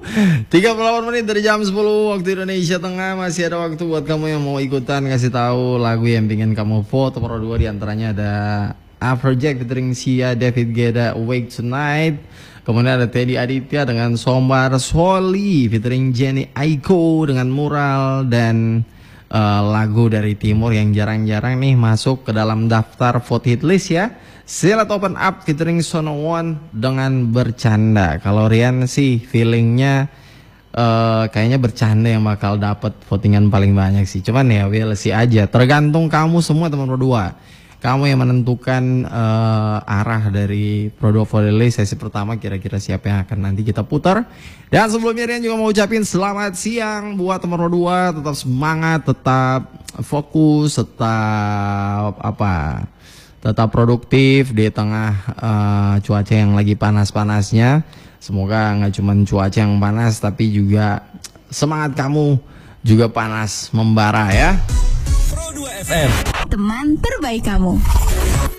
38 menit dari jam 10 waktu Indonesia Tengah. Masih ada waktu buat kamu yang mau ikutan kasih tahu lagu yang pengen kamu vote. Nomor 2 diantaranya ada Afrojack featuring Sia, David Guetta, Awake Tonight. Kemudian ada Teddy Aditya dengan Sombar Soli featuring Jenny Aiko dengan Mural. Dan lagu dari Timur yang jarang-jarang nih masuk ke dalam daftar vote hit list ya, Silat Open Up featuring Sonowon dengan Bercanda. Kalau Rian sih feelingnya kayaknya Bercanda yang bakal dapat votingan paling banyak sih. Cuman ya we'll see aja, tergantung kamu semua teman berdua. Kamu yang menentukan arah dari Pro 2 vote list sesi pertama, kira-kira siapa yang akan nanti kita putar. Dan sebelumnya Rian juga mau ucapin selamat siang buat teman Pro 2. Tetap semangat, tetap fokus, tetap produktif di tengah cuaca yang lagi panas-panasnya. Semoga nggak cuma cuaca yang panas, tapi juga semangat kamu juga panas membara ya. Pro 2 FM, teman terbaik kamu.